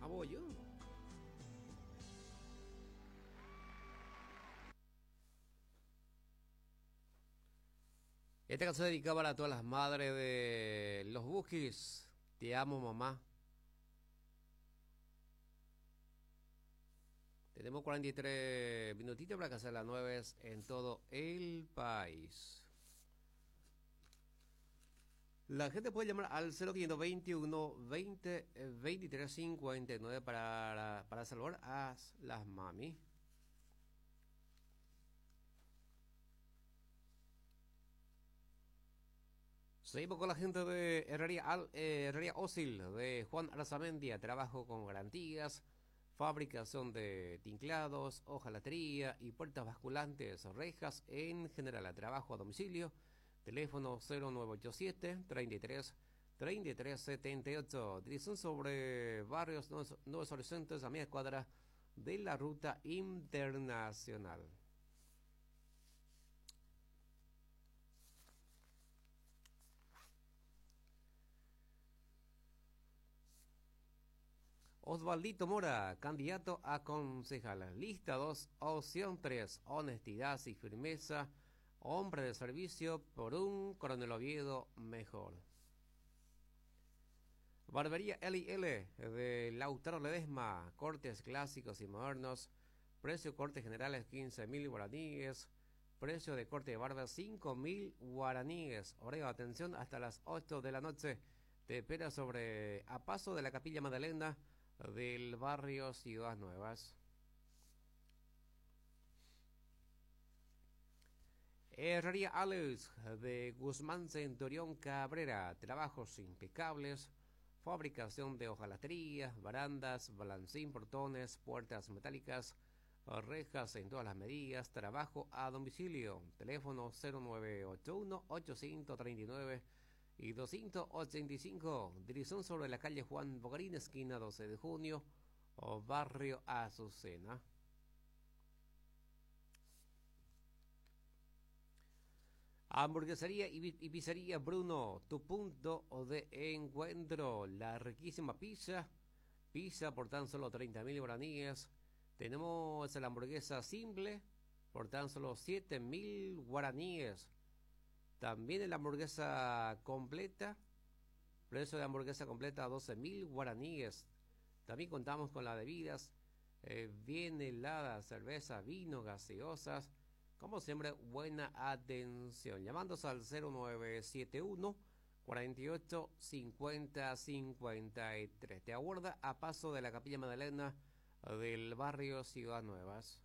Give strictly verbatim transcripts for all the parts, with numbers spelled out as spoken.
Ah, voy yo. Esta canción se dedicaba para todas las madres de los Bookies. Te amo, mamá. Tenemos cuarenta y tres minutitos para que hacer las nueve en todo el país. La gente puede llamar al cero quinientos veintiuno veinte veintitrés cincuenta y nueve para, para salvar a las mami. Seguimos con la gente de Herrería, Al, eh, Herrería Ósil de Juan Arzamendia. Trabajo con garantías, fabricación de tinclados, hojalatería y puertas basculantes, rejas en general. Trabajo a domicilio. Teléfono cero nueve ocho siete treinta y tres treinta y tres setenta y ocho. Dirección sobre Barrios Nuevos, Nuevos Horizontes, a media cuadra de la ruta internacional. Osvaldito Mora, candidato a concejal. Lista dos, opción tres, honestidad y firmeza. Hombre de servicio por un Coronel Oviedo mejor. Barbería L y L de Lautaro Ledesma. Cortes clásicos y modernos. Precio cortes generales quince mil guaraníes. Precio de corte de barba cinco mil guaraníes. Horario de atención hasta las ocho de la noche. Te espera sobre a paso de la Capilla Magdalena del barrio Ciudad Nuevas. Herrería Alex de Guzmán Centurión Cabrera. Trabajos impecables. Fabricación de hojalaterías, barandas, balancín, portones, puertas metálicas, rejas en todas las medidas. Trabajo a domicilio. Teléfono cero nueve ocho uno ochocientos treinta y nueve y doscientos ochenta y cinco. Dirección sobre la calle Juan Bogarín, esquina doce de junio, o barrio Azucena. Hamburguesería y, y pizzería Bruno, tu punto de encuentro. La riquísima pizza, pizza por tan solo treinta mil guaraníes. Tenemos la hamburguesa simple por tan solo siete mil guaraníes. También la hamburguesa completa, precio de hamburguesa completa doce mil guaraníes. También contamos con las bebidas, eh, bien helada, cerveza, vino, gaseosas. Como siempre, buena atención. Llamándose al cero nueve siete uno cuarenta y ocho cincuenta cincuenta y tres. Te aguarda a paso de la Capilla Magdalena del barrio Ciudad Nuevas.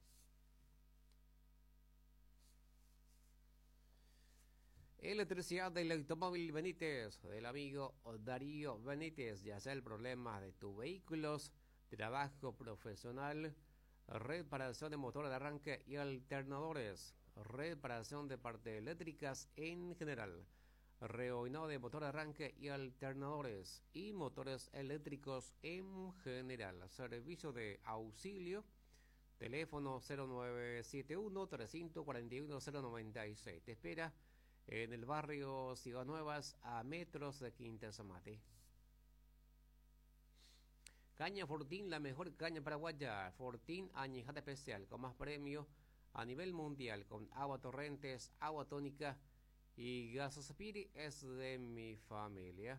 Electricidad del Automóvil Benítez, del amigo Darío Benítez. Ya sea el problema de tus vehículos, trabajo profesional, reparación de motor de arranque y alternadores, reparación de partes eléctricas en general, reoinado de motor de arranque y alternadores y motores eléctricos en general, servicio de auxilio. Teléfono cero nueve siete uno tres cuatro uno cero nueve seis. Te espera en el barrio Ciudad Nuevas, a metros de Quinta Zamate. Caña Fortín, la mejor caña paraguaya. Fortín añejada especial, con más premio a nivel mundial, con agua torrentes, agua tónica y Gasosapiri es de mi familia.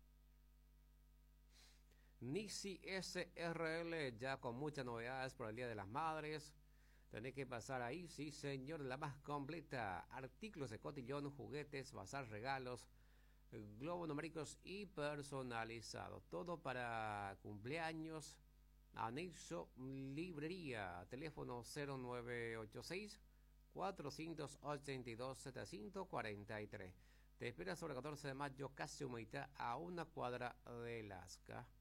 Nixi S R L, ya con muchas novedades por el Día de las Madres. Tenés que pasar ahí, sí señor, la más completa. Artículos de cotillón, juguetes, bazar, regalos, globos numéricos y personalizados. Todo para cumpleaños. Anexo librería. Teléfono cero nueve ocho seis cuatro ocho dos siete cuatro tres. Te espera sobre el catorce de mayo, casi humedad, a una cuadra de Lasca.